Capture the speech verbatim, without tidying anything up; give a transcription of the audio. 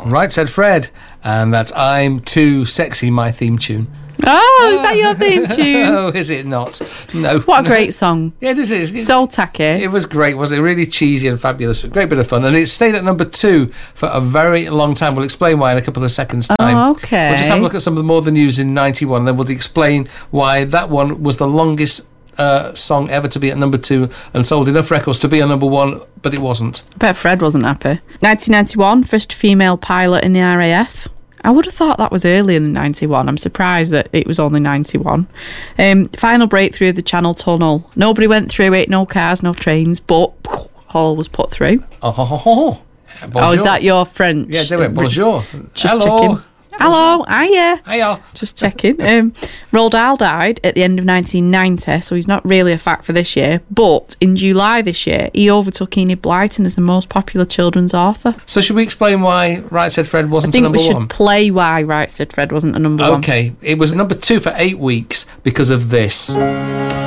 Right Said Fred, and that's I'm Too Sexy, my theme tune. Oh, is that your theme tune? Oh, is it not? No. What a great song. Yeah, this is. So tacky. It was great, wasn't it? Really cheesy and fabulous. Great bit of fun. And it stayed at number two for a very long time. We'll explain why in a couple of seconds' time. Oh, okay. We'll just have a look at some of the more the news in ninety-one, and then we'll explain why that one was the longest uh, song ever to be at number two and sold enough records to be on number one, but it wasn't. I bet Fred wasn't happy. nineteen ninety-one, first female pilot in the R A F. I would have thought that was earlier than ninety-one. I'm surprised that it was only ninety-one. Um, final breakthrough of the Channel Tunnel. Nobody went through it, no cars, no trains, but Hall was put through. Oh, ho, ho, ho. Oh, is that your French? Yeah, do it. Bonjour. Just Hello. checking. Hello, hiya. Hiya. Just checking. Um, Roald Dahl died at the end of nineteen ninety, so he's not really a fact for this year. But in July this year, he overtook Enid Blyton as the most popular children's author. So should we explain why Right Said Fred wasn't I a think number we should one? play why Right Said Fred wasn't a number one. Okay, it was number two for eight weeks because of this.